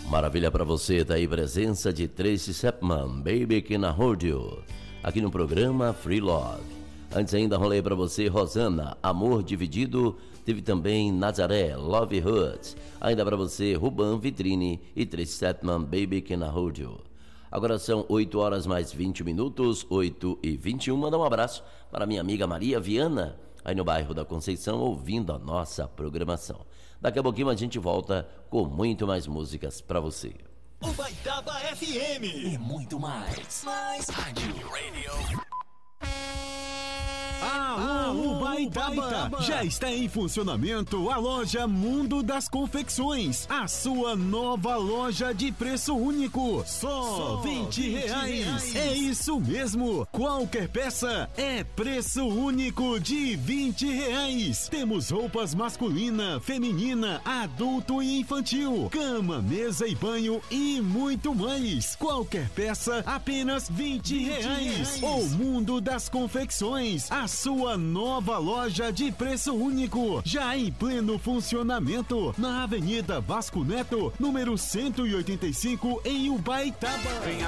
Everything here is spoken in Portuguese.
Maravilha pra você, tá aí presença de Tracy Chapman, Baby Can I Hold You, aqui no programa Free Love. Antes ainda rolei pra você Rosana, Amor Dividido, teve também Nazaré, Love Hurts, ainda pra você Ruban, Vitrine e Tracy Chapman, Baby Can I Hold You. Agora são 8 horas mais 20 minutos, 8h21, mandar um abraço para minha amiga Maria Viana, aí no bairro da Conceição, ouvindo a nossa programação. Daqui a pouquinho a gente volta com muito mais músicas pra você. Ubaitaba FM e muito mais. Mais rádio. Alô, Ubaitaba! Já está em funcionamento a loja Mundo das Confecções, a sua nova loja de preço único, só R$20. É isso mesmo, qualquer peça é preço único de R$20. Temos roupas masculina, feminina, adulto e infantil, cama, mesa e banho e muito mais. Qualquer peça apenas R$20. O Mundo das Confecções, a sua nova loja de preço único, já em pleno funcionamento, na Avenida Vasco Neto, número 185, em Ubaitaba.